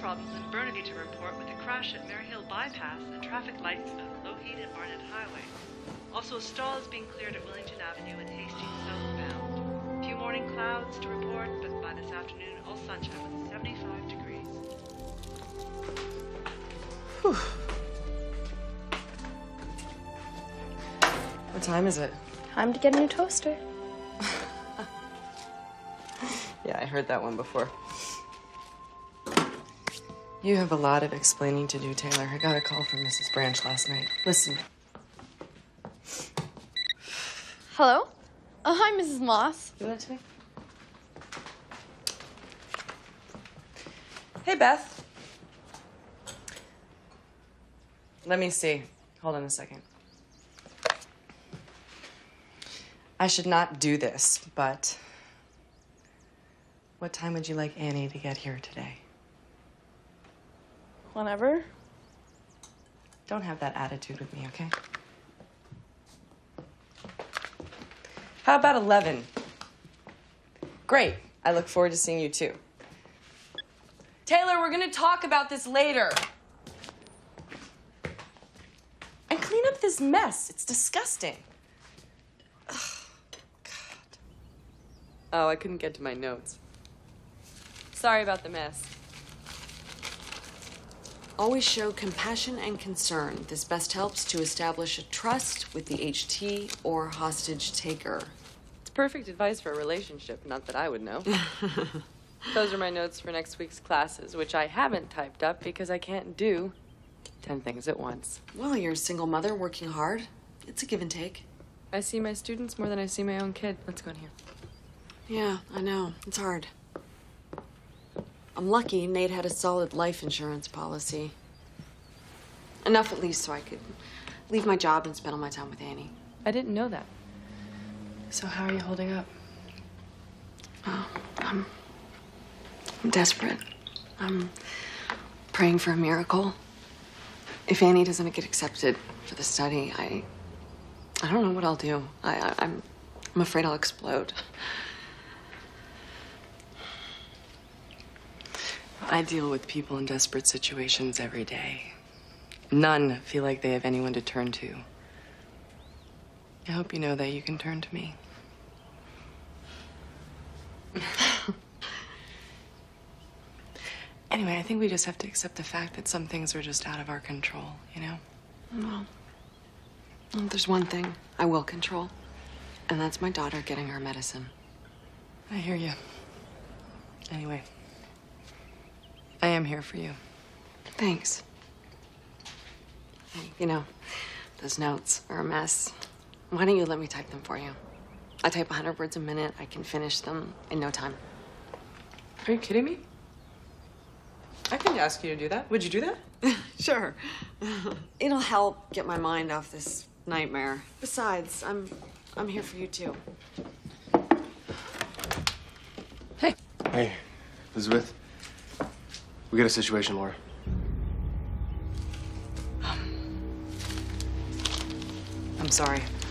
problems in Burnaby to report with a crash at Marehill Bypass and traffic lights of Lougheed and Barnet Highway. Also, a stall is being cleared at Wellington Avenue and Hastings southbound. Few morning clouds to report, but by this afternoon, all sunshine with 75 degrees. Whew. What time is it? Time to get a new toaster. Yeah, I heard that one before. You have a lot of explaining to do, Taylor. I got a call from Mrs. Branch last night. Listen. Hello? Hi, Mrs. Moss. You want it to me? Hey, Beth. Let me see. Hold on a second. I should not do this, but what time would you like Annie to get here today? Whenever. Don't have that attitude with me, okay? How about 11? Great. I look forward to seeing you too. Taylor, we're gonna talk about this later. And clean up this mess. It's disgusting. Ugh, God. Oh, I couldn't get to my notes. Sorry about the mess. Always show compassion and concern. This best helps to establish a trust with the HT or hostage taker. It's perfect advice for a relationship, not that I would know. Those are my notes for next week's classes, which I haven't typed up because I can't do 10 things at once. Well, you're a single mother working hard. It's a give and take. I see my students more than I see my own kid. Let's go in here. Yeah, I know. It's hard. I'm lucky Nate had a solid life insurance policy. Enough at least so I could leave my job and spend all my time with Annie. I didn't know that. So how are you holding up? Oh, I'm desperate. I'm praying for a miracle. If Annie doesn't get accepted for the study, I don't know what I'll do. I'm afraid I'll explode. I deal with people in desperate situations every day. None feel like they have anyone to turn to. I hope you know that you can turn to me. Anyway, I think we just have to accept the fact that some things are just out of our control, you know? Well, there's one thing I will control, and that's my daughter getting her medicine. I hear you. Anyway, I am here for you. Thanks. Hey, you know, those notes are a mess. Why don't you let me type them for you? I type 100 words a minute. I can finish them in no time. Are you kidding me? I couldn't ask you to do that. Would you do that? Sure. It'll help get my mind off this nightmare. Besides, I'm here for you too. Hey. Hey, Elizabeth. We got a situation, Laura. I'm sorry.